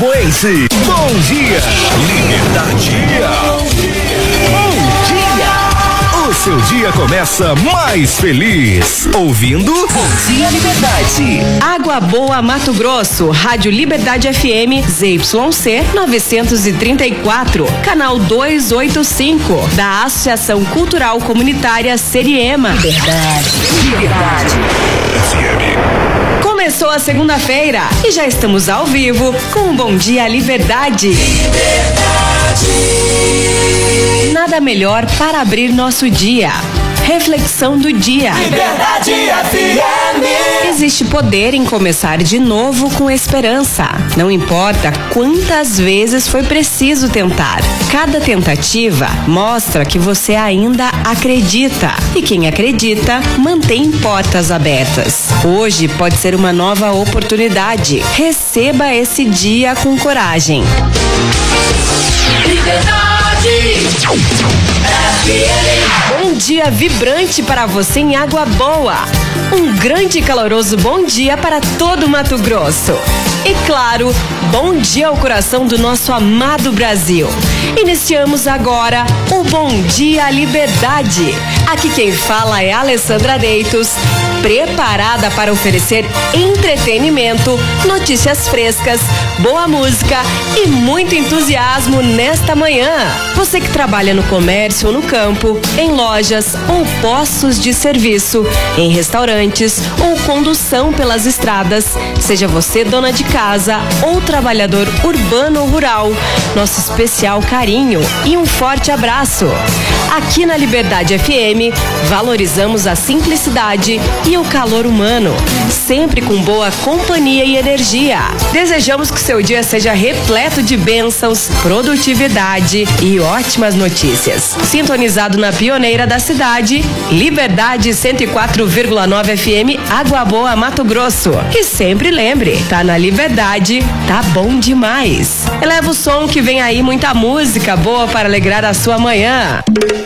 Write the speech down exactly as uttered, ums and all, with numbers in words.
Chapecoense. Bom dia, Liberdade. Bom dia. O seu dia começa mais feliz. Ouvindo Bom Dia Liberdade. Água Boa Mato Grosso, Rádio Liberdade F M, Z Y C novecentos e trinta e quatro, canal duzentos e oitenta e cinco, da Associação Cultural Comunitária Seriema. Liberdade. Liberdade. F M. Começou a segunda-feira e já estamos ao vivo com um Bom Dia Liberdade. Liberdade. Nada melhor para abrir nosso dia. Reflexão do dia. Liberdade F M. Existe poder em começar de novo com esperança. Não importa quantas vezes foi preciso tentar. Cada tentativa mostra que você ainda acredita. E quem acredita, mantém portas abertas. Hoje pode ser uma nova oportunidade. Receba esse dia com coragem. Liberdade F M. Bom dia vibrante para você em Água Boa. Um grande e caloroso bom dia para todo Mato Grosso. E claro, bom dia ao coração do nosso amado Brasil. Iniciamos agora o Bom Dia Liberdade. Aqui quem fala é Alessandra Deitos, preparada para oferecer entretenimento, notícias frescas, boa música e muito entusiasmo nesta manhã. Você que trabalha no comércio ou no campo, em lojas ou postos de serviço, em restaurantes ou condução pelas estradas, seja você dona de casa ou trabalhador urbano ou rural, nosso especial carinho e um forte abraço. Aqui na Liberdade F M, valorizamos a simplicidade e o calor humano, sempre com boa companhia e energia. Desejamos que seu dia seja repleto de bênçãos, produtividade e ótimas notícias. Sintonizado na pioneira da cidade, Liberdade cento e quatro vírgula nove F M, Água Boa, Mato Grosso. E sempre lembre, tá na Liberdade, tá bom demais. Eleva o som que vem aí muita música boa para alegrar a sua manhã.